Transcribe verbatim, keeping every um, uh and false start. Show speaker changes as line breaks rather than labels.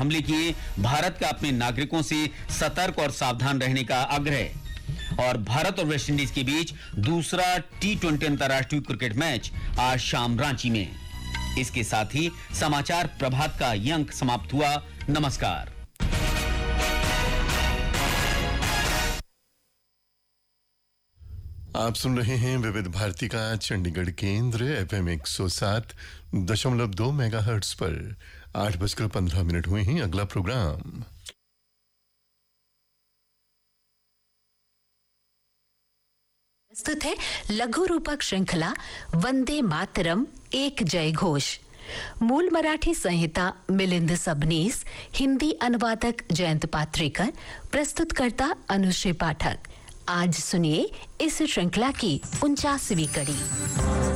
हमले किए, भारत का अपने नागरिकों से सतर्क और सावधान रहने का आग्रह। और भारत और वेस्टइंडीज के बीच दूसरा टी ट्वेंटी अंतर्राष्ट्रीय क्रिकेट मैच आज शाम रांची में। इसके साथ ही समाचार प्रभात का ये अंक समाप्त हुआ। नमस्कार।
आप सुन रहे हैं विविध भारती का चंडीगढ़ केंद्र एफएम एक सौ सात दशमलव दो मेगाहर्ट्ज पर। आठ बजकर पंद्रह मिनट हुए हैं। अगला प्रोग्राम
प्रस्तुत है लघु रूपक श्रृंखला वंदे मातरम एक जय घोष। मूल मराठी संहिता मिलिंद सबनीस, हिंदी अनुवादक जयंत पात्रेकर, प्रस्तुतकर्ता अनुश्री पाठक। आज सुनिए इस श्रृंखला की उनचासवीं कड़ी।